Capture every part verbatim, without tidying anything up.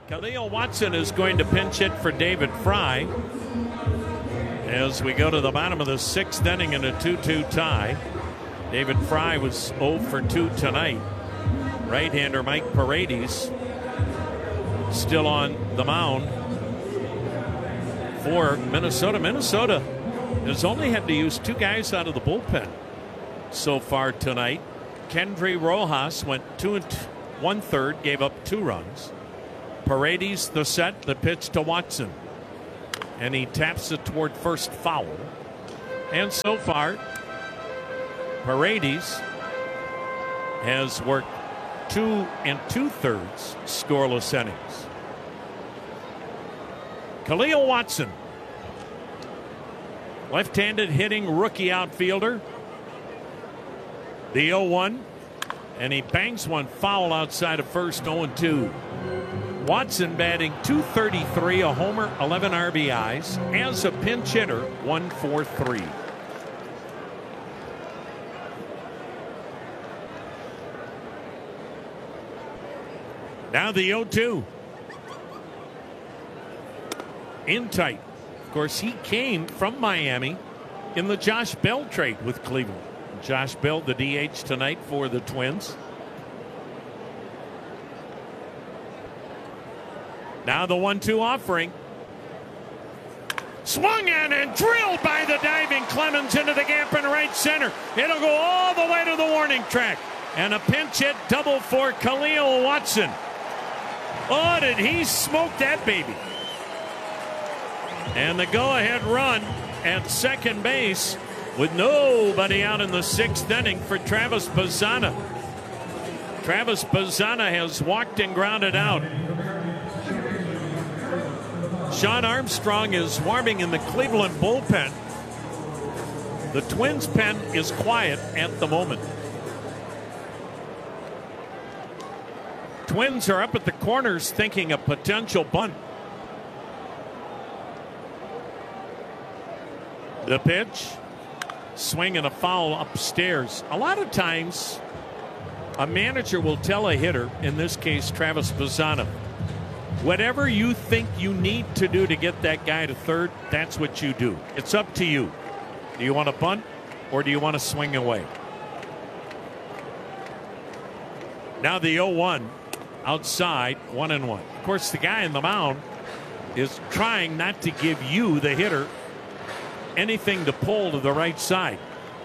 Khalil Watson is going to pinch hit for David Fry as we go to the bottom of the sixth inning in a two two tie. David Fry was oh for two tonight. Right-hander Mike Paredes still on the mound for Minnesota. Minnesota has only had to use two guys out of the bullpen so far tonight. Kendry Rojas went two and one third, gave up two runs. Paredes the set, the pitch to Watson, and he taps it toward first foul. And so far, Paredes has worked two and two thirds scoreless innings. Khalil Watson, left-handed hitting rookie outfielder. The oh one, and he bangs one foul outside of first. oh and two. Watson batting two thirty-three, a homer, eleven R B Is. As a pinch hitter, one forty-three. Now the oh two. In tight. Of course, he came from Miami in the Josh Bell trade with Cleveland. Josh Bell, the D H tonight for the Twins. Now the one two offering. Swung in and drilled by the diving Clemens into the gap in right center. It'll go all the way to the warning track. And a pinch hit double for Khalil Watson. Oh, did he smoke that baby? And the go-ahead run at second base with nobody out in the sixth inning for Travis Bazzana. Travis Bazzana has walked and grounded out. Sean Armstrong is warming in the Cleveland bullpen. The Twins' pen is quiet at the moment. Twins are up at the corners thinking a potential bunt. The pitch. Swing and a foul upstairs. A lot of times, a manager will tell a hitter, in this case Travis Bazzana, whatever you think you need to do to get that guy to third, that's what you do. It's up to you. Do you want to bunt or do you want to swing away? Now the oh one outside, one and one. Of course, the guy in the mound is trying not to give you, the hitter, anything to pull to the right side.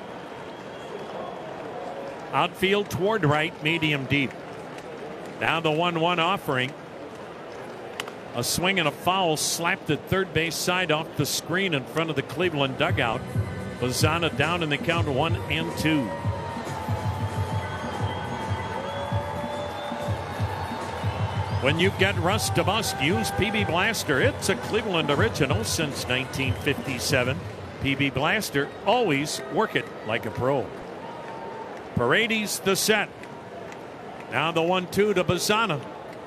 Outfield toward right, medium deep. Now the one one offering. A swing and a foul slapped at third base side off the screen in front of the Cleveland dugout. Bazzana down in the count, one and two. When you've got rust to bust, use P B Blaster. It's a Cleveland original since nineteen fifty-seven. P B Blaster, always work it like a pro. Paredes the set. Now the one two to Bazzana.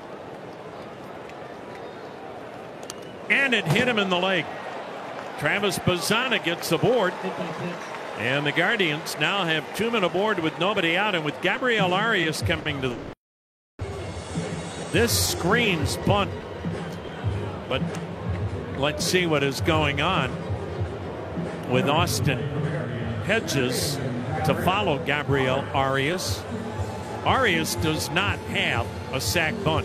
And it hit him in the leg. Travis Bazzana gets aboard. And the Guardians now have two men aboard with nobody out. And with Gabriel Arias coming to the... This screams bunt. But let's see what is going on with Austin Hedges to follow Gabriel Arias. Arias does not have a sac bunt.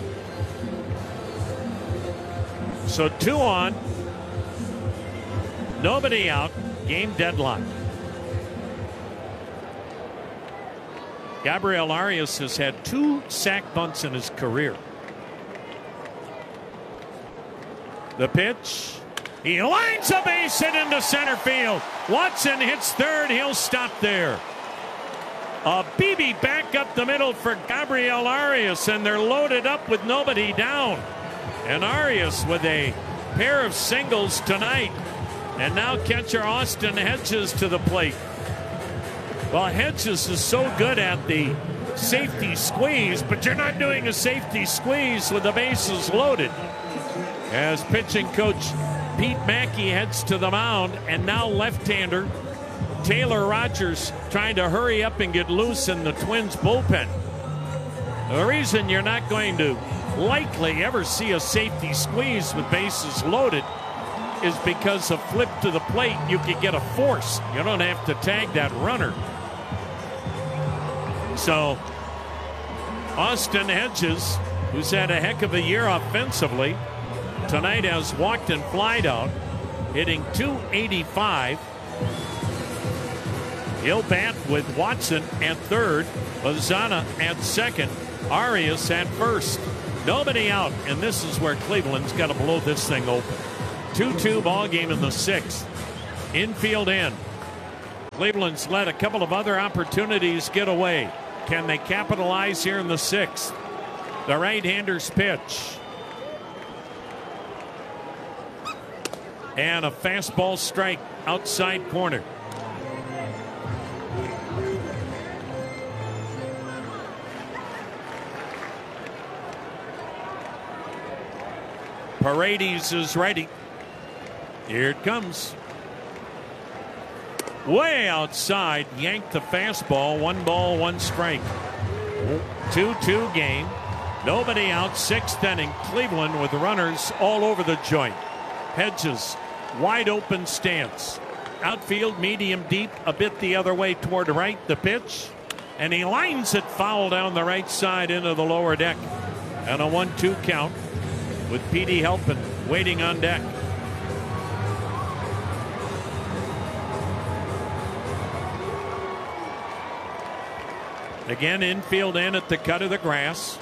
So two on, nobody out, game deadlock. Gabriel Arias has had two sac bunts in his career. The pitch. He lines a base hit into center field. Watson hits third. He'll stop there. A B B back up the middle for Gabriel Arias, and they're loaded up with nobody down. And Arias with a pair of singles tonight. And now catcher Austin Hedges to the plate. Well, Hedges is so good at the safety squeeze, but you're not doing a safety squeeze with the bases loaded. As pitching coach Pete Mackey heads to the mound, and now left-hander Taylor Rogers trying to hurry up and get loose in the Twins bullpen. The reason you're not going to likely ever see a safety squeeze with bases loaded is because a flip to the plate, you can get a force. You don't have to tag that runner. So Austin Hedges, who's had a heck of a year offensively, tonight has walked and flied out, hitting two eighty-five. He'll bat with Watson at third, Lozano at second, Arias at first. Nobody out, and this is where Cleveland's got to blow this thing open. two two ball game in the sixth. Infield in. Cleveland's let a couple of other opportunities get away. Can they capitalize here in the sixth? The right-hander's pitch. And a fastball strike outside corner. Paredes is ready. Here it comes. Way outside, yanked the fastball. One ball, one strike. two two game. Nobody out. Sixth inning. Cleveland with runners all over the joint. Hedges, wide open stance. Outfield, medium deep, a bit the other way toward right. The pitch. And he lines it foul down the right side into the lower deck. And a one two count with Petey Helpin waiting on deck. Again, infield in at the cut of the grass.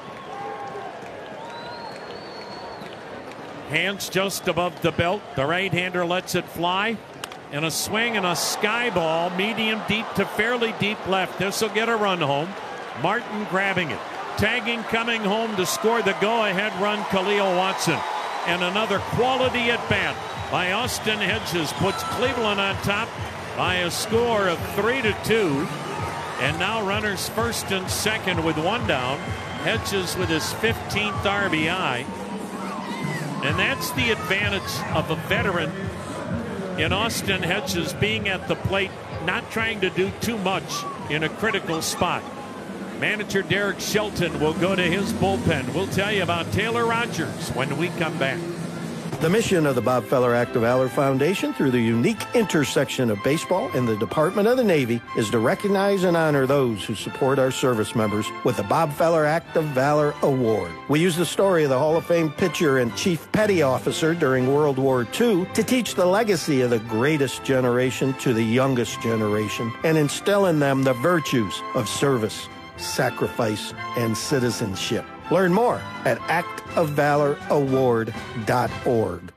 Hands just above the belt. The right-hander lets it fly. And a swing and a sky ball, medium deep to fairly deep left. This will get a run home. Martin grabbing it. Tagging coming home to score the go-ahead run, Khalil Watson. And another quality at bat by Austin Hedges puts Cleveland on top by a score of three to two. And now runners first and second with one down. Hedges with his fifteenth R B I. And that's the advantage of a veteran in Austin Hedges being at the plate, not trying to do too much in a critical spot. Manager Derek Shelton will go to his bullpen. We'll tell you about Taylor Rogers when we come back. The mission of the Bob Feller Act of Valor Foundation, through the unique intersection of baseball and the Department of the Navy, is to recognize and honor those who support our service members with the Bob Feller Act of Valor Award. We use the story of the Hall of Fame pitcher and chief petty officer during World War Two to teach the legacy of the greatest generation to the youngest generation and instill in them the virtues of service, sacrifice, and citizenship. Learn more at act of valor award dot org.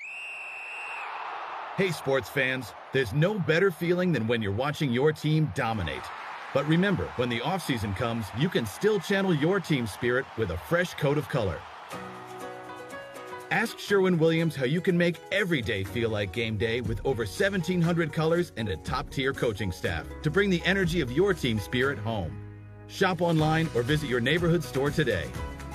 Hey, sports fans, there's no better feeling than when you're watching your team dominate. But remember, when the offseason comes, you can still channel your team spirit with a fresh coat of color. Ask Sherwin-Williams how you can make every day feel like game day with over seventeen hundred colors and a top-tier coaching staff to bring the energy of your team spirit home. Shop online or visit your neighborhood store today.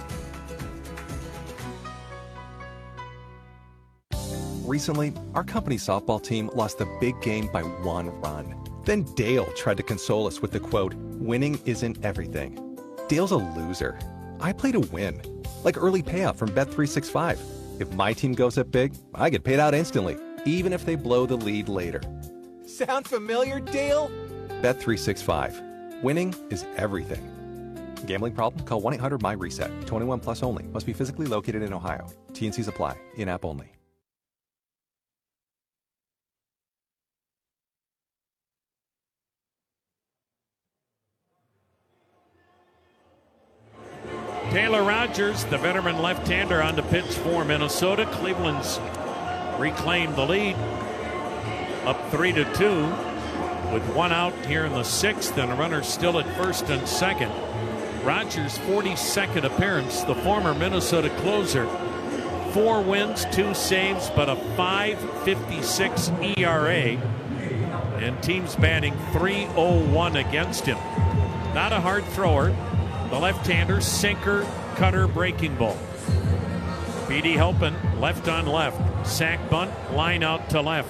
Recently, our company softball team lost the big game by one run. Then Dale tried to console us with the quote, "Winning isn't everything." Dale's a loser. I play to win, like early payout from Bet three sixty-five. If my team goes up big, I get paid out instantly, even if they blow the lead later. Sound familiar, Dale? Bet three sixty-five. Winning is everything. Gambling problem? Call one eight hundred my reset. twenty-one plus only. Must be physically located in Ohio. T and Cs apply. In-app only. Taylor Rogers, the veteran left-hander, on the pitch for Minnesota. Cleveland's reclaimed the lead, up three to two, with one out here in the sixth and a runner still at first and second. Rogers' forty-second appearance, the former Minnesota closer. Four wins, two saves, but a five fifty-six E R A. And teams batting three oh one against him. Not a hard thrower. The left-hander, sinker, cutter, breaking ball. Petey Helpin, left on left. Sack bunt, line out to left.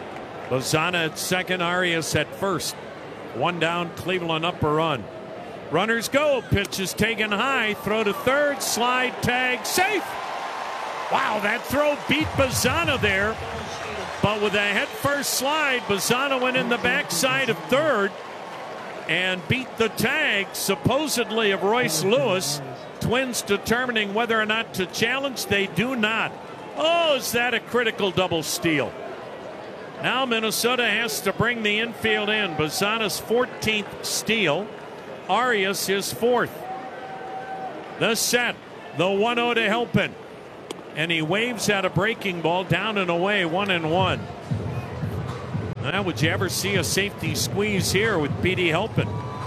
Lozano at second, Arias at first. One down, Cleveland up a run. Runners go. Pitch is taken high. Throw to third. Slide, tag, safe. Wow, that throw beat Bazzana there. But with a head-first slide, Bazzana went in the backside of third and beat the tag, supposedly, of Royce Lewis. Twins determining whether or not to challenge. They do not. Oh, is that a critical double steal? Now Minnesota has to bring the infield in. Bazzana's fourteenth steal. Arias his fourth. The set. The one oh to Halpin. And he waves at a breaking ball down and away, one and one. Now, would you ever see a safety squeeze here with Petey Halpin?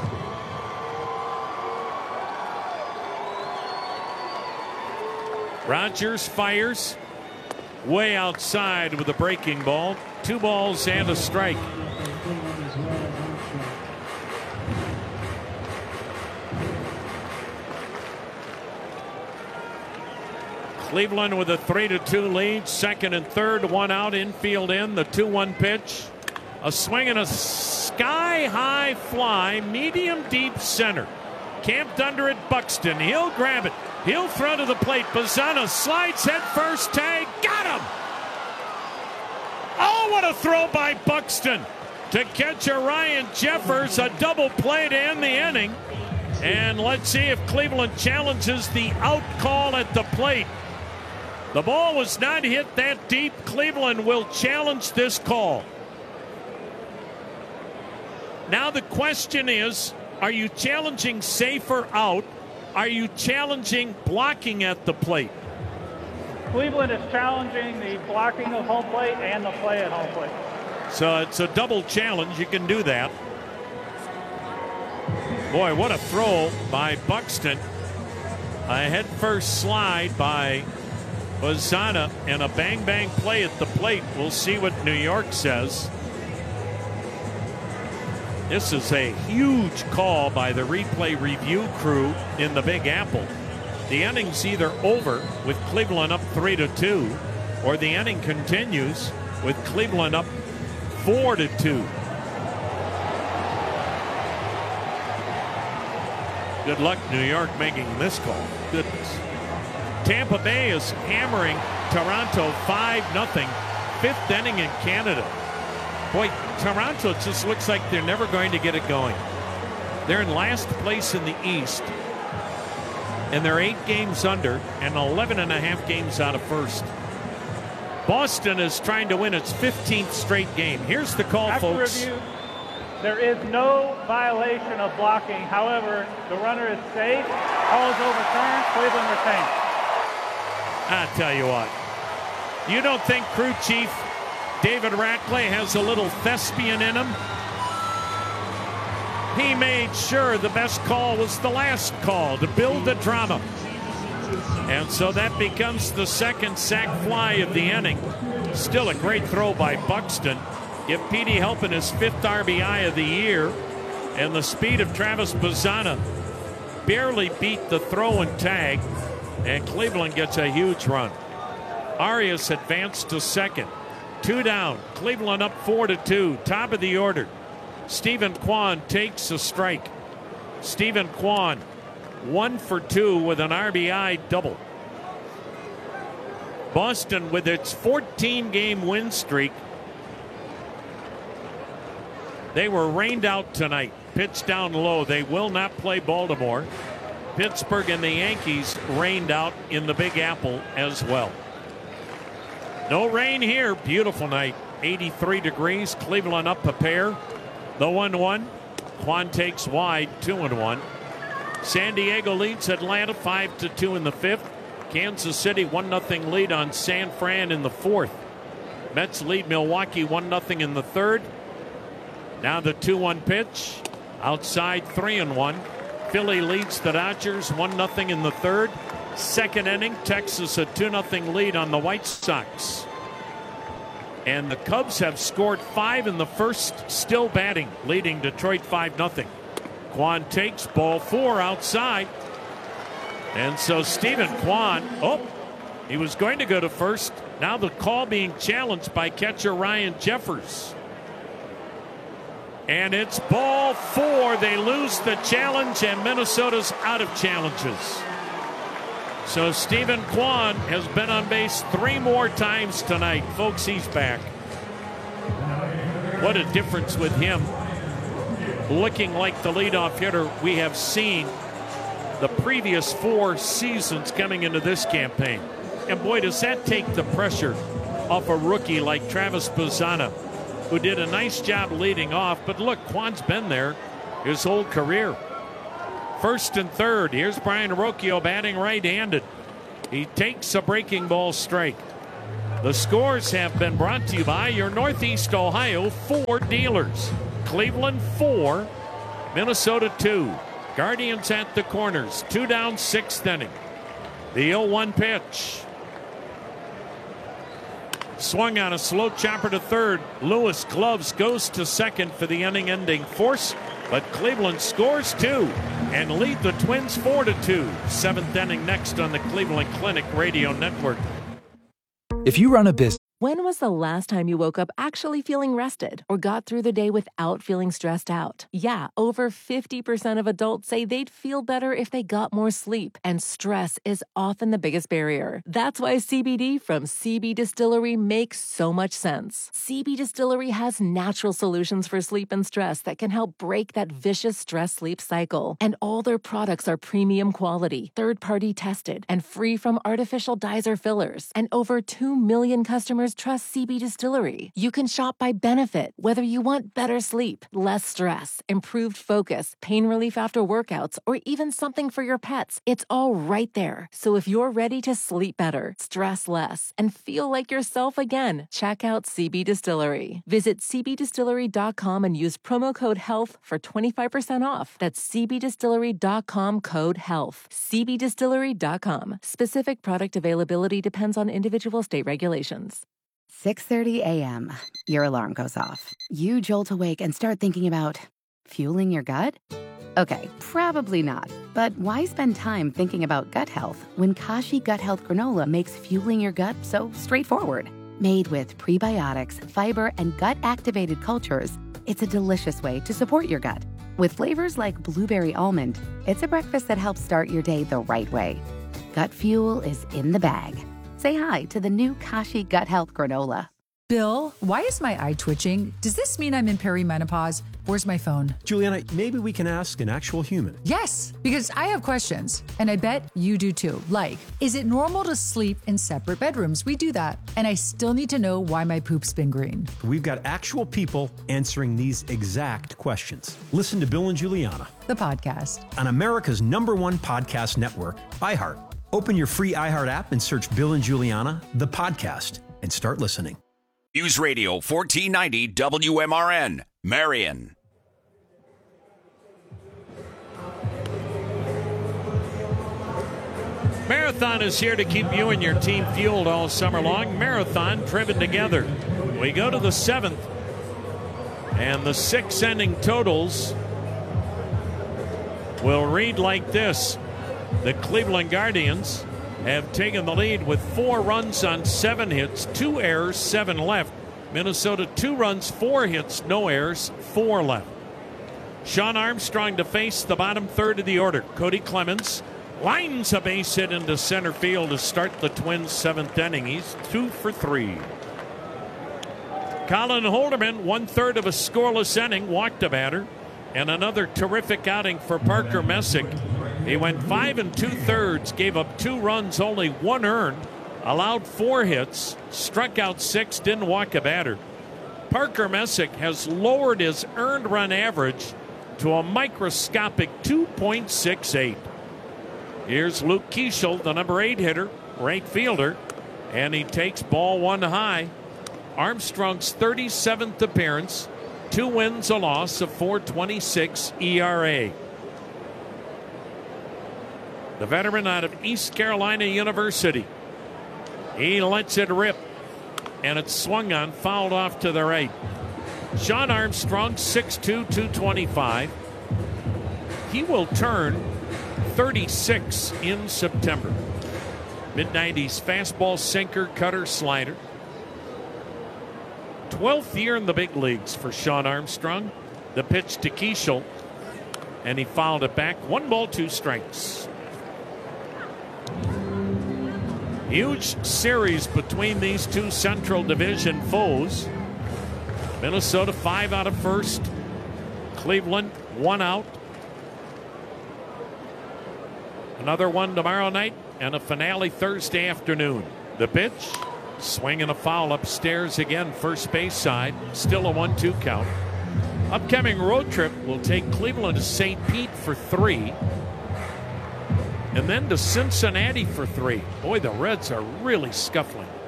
Rogers fires way outside with a breaking ball. Two balls and a strike. Cleveland with a three to two lead. Second and third, one out, infield in. The two one pitch. A swing and a sky-high fly, medium deep center. Camped under it, Buxton. He'll grab it. He'll throw to the plate. Bazzana slides head first, tag. Got him! Oh, what a throw by Buxton to catch a Ryan Jeffers. A double play to end the inning. And let's see if Cleveland challenges the out call at the plate. The ball was not hit that deep. Cleveland will challenge this call. Now the question is, are you challenging safe or out? Are you challenging blocking at the plate? Cleveland is challenging the blocking of home plate and the play at home plate. So it's a double challenge. You can do that. Boy, what a throw by Buxton. A head first slide by Bazzana and a bang-bang play at the plate. We'll see what New York says. This is a huge call by the replay review crew in the Big Apple. The inning's either over with Cleveland up three to two, or the inning continues with Cleveland up four to two. Good luck, New York, making this call. Goodness. Tampa Bay is hammering Toronto five nothing. Fifth inning in Canada. Boy, Toronto just looks like they're never going to get it going. They're in last place in the East, and they're eight games under and eleven and a half games out of first. Boston is trying to win its fifteenth straight game. Here's the call, After folks. Review, there is no violation of blocking. However, the runner is safe. Call is overturned. Cleveland retains. I tell you what, you don't think crew chief David Ratclay has a little thespian in him? He made sure the best call was the last call to build the drama. And so that becomes the second sac fly of the inning. Still a great throw by Buxton. Give Petey Halpin his fifth R B I of the year. And the speed of Travis Bazzana barely beat the throw and tag. And Cleveland gets a huge run. Arias advanced to second. Two down. Cleveland up four to two. Top of the order. Stephen Kwan takes a strike. Stephen Kwan, one for two with an R B I double. Boston, with its fourteen game win streak, they were rained out tonight. Pitch down low. They will not play Baltimore. Pittsburgh and the Yankees rained out in the Big Apple as well. No rain here. Beautiful night. eighty-three degrees. Cleveland up a pair. The one one. Kwan takes wide. two and one. San Diego leads Atlanta five to two in the fifth. Kansas City one nothing lead on San Fran in the fourth. Mets lead Milwaukee one nothing in the third. Now the two one pitch. Outside three and one. Philly leads the Dodgers one nothing in the third. Second inning, Texas a two nothing lead on the White Sox. And the Cubs have scored five in the first, still batting, leading Detroit five nothing. Kwan takes ball four outside. And so Stephen Kwan, oh, he was going to go to first. Now the call being challenged by catcher Ryan Jeffers. And it's ball four. They lose the challenge, and Minnesota's out of challenges. So Stephen Kwan has been on base three more times tonight. Folks, he's back. What a difference with him. Looking like the leadoff hitter we have seen the previous four seasons coming into this campaign. And boy, does that take the pressure off a rookie like Travis Bazzana, who did a nice job leading off. But look, Kwan's been there his whole career. First and third. Here's Brian Rocchio batting right-handed. He takes a breaking ball strike. The scores have been brought to you by your Northeast Ohio Ford dealers. Cleveland four, Minnesota two. Guardians at the corners. Two down, sixth inning. The oh one pitch. Swung on a slow chopper to third. Lewis gloves, goes to second for the inning-ending force. But Cleveland scores two and lead the Twins four to two. Seventh inning next on the Cleveland Clinic Radio Network. If you run a business. When was the last time you woke up actually feeling rested or got through the day without feeling stressed out? Yeah, over fifty percent of adults say they'd feel better if they got more sleep, and stress is often the biggest barrier. That's why C B D from C B Distillery makes so much sense. C B Distillery has natural solutions for sleep and stress that can help break that vicious stress-sleep cycle. And all their products are premium quality, third-party tested, and free from artificial dyes or fillers. And over two million customers trust C B Distillery. You can shop by benefit, whether you want better sleep, less stress, improved focus, pain relief after workouts, or even something for your pets. It's all right there. So if you're ready to sleep better, stress less, and feel like yourself again, check out C B Distillery. Visit c b distillery dot com and use promo code HEALTH for twenty-five percent off. That's c b distillery dot com code HEALTH. c b distillery dot com. Specific product availability depends on individual state regulations. six thirty a.m. Your alarm goes off. You jolt awake and start thinking about fueling your gut? Okay, probably not. But why spend time thinking about gut health when Kashi Gut Health Granola makes fueling your gut so straightforward? Made with prebiotics, fiber, and gut-activated cultures, it's a delicious way to support your gut. With flavors like blueberry almond, it's a breakfast that helps start your day the right way. Gut fuel is in the bag. Say hi to the new Kashi Gut Health Granola. Bill, why is my eye twitching? Does this mean I'm in perimenopause? Where's my phone? Juliana, maybe we can ask an actual human. Yes, because I have questions, and I bet you do too. Like, is it normal to sleep in separate bedrooms? We do that. And I still need to know why my poop's been green. We've got actual people answering these exact questions. Listen to Bill and Juliana, the podcast, on America's number one podcast network, iHeart. Open your free iHeart app and search Bill and Juliana, the podcast, and start listening. News Radio fourteen ninety W M R N, Marion. Marathon is here to keep you and your team fueled all summer long. Marathon driven together. We go to the seventh, and the six ending totals will read like this. The Cleveland Guardians have taken the lead with four runs on seven hits, two errors, seven left. Minnesota, two runs, four hits, no errors, four left. Sean Armstrong to face the bottom third of the order. Cody Clemens lines a base hit into center field to start the Twins' seventh inning. He's two for three. Colin Holderman, one third of a scoreless inning, walked a batter, and another terrific outing for Parker Messick. He went five and two thirds, gave up two runs, only one earned, allowed four hits, struck out six, didn't walk a batter. Parker Messick has lowered his earned run average to a microscopic two point six eight. Here's Luke Keeschel, the number eight hitter, right fielder, and he takes ball one high. Armstrong's thirty-seventh appearance, two wins, a loss, a four twenty-six E R A. The veteran out of East Carolina University. He lets it rip, and it's swung on, fouled off to the right. Sean Armstrong, six two, two twenty-five. He will turn thirty-six in September. mid nineties fastball, sinker, cutter, slider. twelfth year in the big leagues for Sean Armstrong. The pitch to Keishel, and he fouled it back. One ball, two strikes. Huge series between these two Central Division foes. Minnesota five out of first. Cleveland one out. Another one tomorrow night and a finale Thursday afternoon. The pitch, swing and a foul upstairs again, first base side. Still a one two count. Upcoming road trip will take Cleveland to Saint Pete for three. And then to Cincinnati for three. Boy, the Reds are really scuffling.